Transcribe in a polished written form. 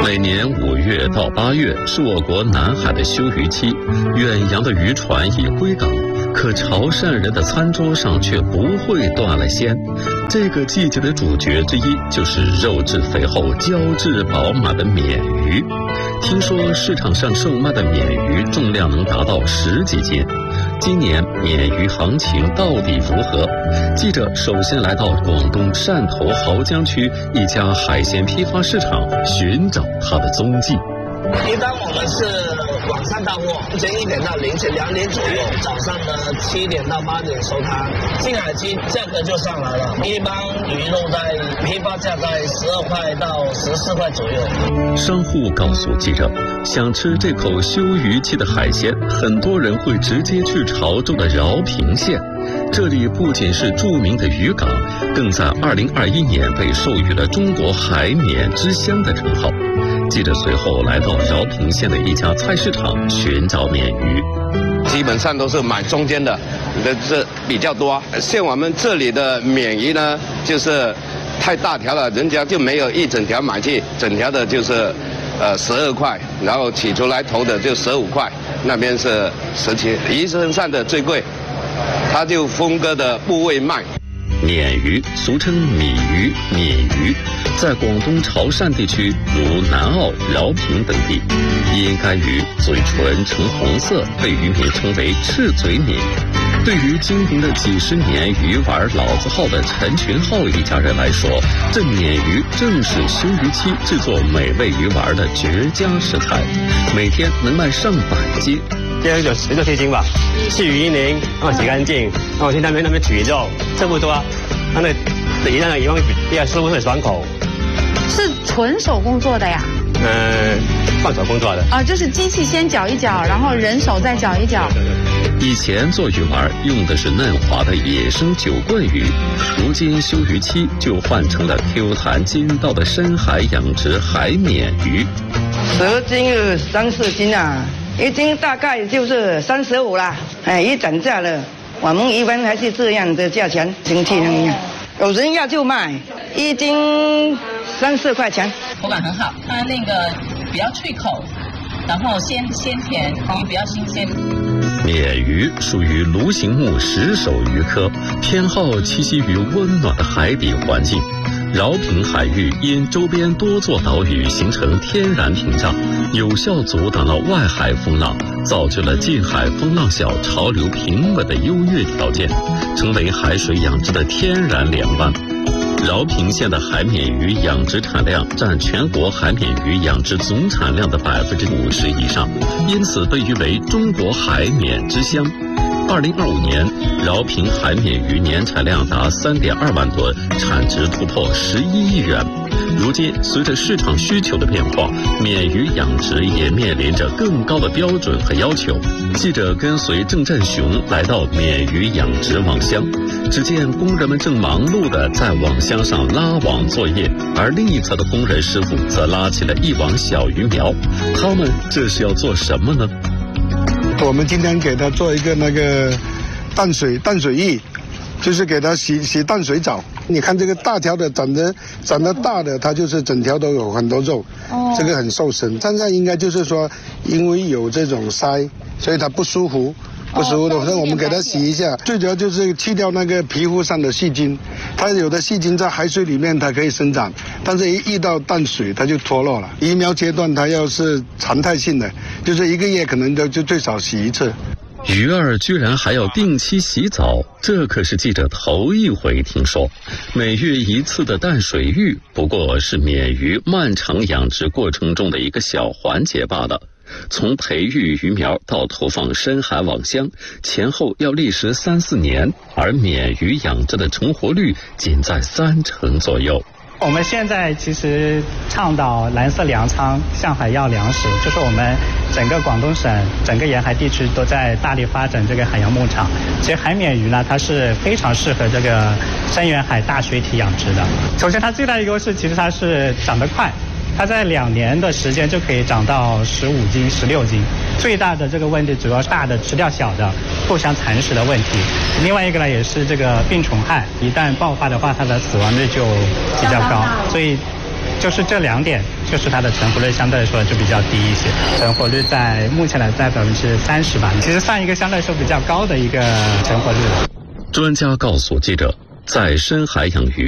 每年5月到8月是我国南海的休渔期，远洋的渔船已归港，可潮汕人的餐桌上却不会断了鲜。这个季节的主角之一就是肉质肥厚、胶质饱满的鲶鱼。听说市场上售卖的鲶鱼重量能达到10几斤。今年鲶鱼行情到底如何？记者首先来到广东汕头濠江区一家海鲜批发市场，寻找它的踪迹。 一般我们是晚上到货，凌晨1点到凌晨2点左右，早上的7点到8点收摊。进海期价格就上来了，一般鱼肉在批发价在12块到14块左右。 商户告诉记者，想吃这口休渔期的海鲜，很多人会直接去潮州的饶平县。这里不仅是著名的渔港，更在2021年被授予了中国海鲶之乡的称号。记者随后来到饶平县的一家菜市场寻找鲶鱼， 基本上都是买中间的，这比较多。像我们这里的鲶鱼呢，就是太大条了，人家就没有一整条买去，整条的就是12块，然后起出来头的就15块，那边是17，鱼身上的最贵，它就分割的部位卖。 鲶鱼俗称米鱼、鲶鱼，在广东潮汕地区如南澳、饶平等地，因该鱼嘴唇呈红色，被渔民称为赤嘴鲶。对于经营了几十年鱼丸老字号的陈群浩一家人来说，这鲶鱼正是休渔期制作美味鱼丸的绝佳食材，每天能卖上百斤。 这样就10多斤吧，去鱼鳞，然后洗干净，然后去那边取肉，差不多，那鱼那个比较师傅会爽口。 是纯手工做的呀？ 换手工做的啊，就是机器先搅一搅，然后人手再搅一搅。 以前做鱼丸用的是嫩滑的野生酒棍鱼，如今休渔期就换成了 Q 弹筋道的深海养殖海鲶鱼。 10斤是3、4斤啊，1斤大概就是35啦。一涨价了，我们一般还是这样的价钱，经济那样。有人要就卖，1斤3、4块钱。 口感很好，它那个比较脆口，然后鲜甜，鱼比较新鲜。 鲶鱼属于鲈形目石首鱼科，偏好栖息于温暖的海底环境。饶平海域因周边多座岛屿形成天然屏障，有效阻挡了外海风浪，造就了近海风浪小、潮流平稳的优越条件，成为海水养殖的天然良湾。饶平县的海鲶鱼养殖产量占全国海鲶鱼养殖总产量的50%以上，因此被誉为中国海鲶之乡。2025年，饶平海鲶鱼年产量达3.2万吨，产值突破11亿元。如今，随着市场需求的变化，鲶鱼养殖也面临着更高的标准和要求。记者跟随郑振雄来到鲶鱼养殖网箱，只见工人们正忙碌地在网箱上拉网作业，而另一侧的工人师傅则拉起了一网小鱼苗。他们这是要做什么呢？ 我们今天给他做一个那个淡水浴，就是给他洗淡水澡。你看这个大条的长得大的，它就是整条都有很多肉，这个很瘦身。现在应该就是说，因为有这种鳃，所以它不舒服的时候，我们给它洗一下。最主要就是去掉那个皮肤上的细菌，它有的细菌在海水里面它可以生长，但是一遇到淡水它就脱落了。鱼苗阶段它要是常态性的，就是1个月可能就最少洗一次。 鱼儿居然还要定期洗澡，这可是记者头一回听说。每月1次的淡水浴，不过是鲶鱼漫长养殖过程中的一个小环节罢了。从培育鱼苗到投放深海网箱，前后要历时3、4年，而鲶鱼养殖的成活率仅在30%左右。 我们现在其实倡导蓝色粮仓、向海要粮食，就是我们整个广东省、整个沿海地区都在大力发展这个海洋牧场。其实海鲶鱼呢，它是非常适合这个深远海大水体养殖的。首先，它最大的优势其实它是长得快。它在2年的时间就可以长到15斤、16斤。最大的这个问题主要是大的吃掉小的，互相蚕食的问题。另外一个呢，也是这个病虫害，一旦爆发的话，它的死亡率就比较高。所以就是这2点就是它的成活率相对来说就比较低一些，成活率目前在30%吧。其实算一个相对来说比较高的一个成活率。 专家告诉记者，在深海养鱼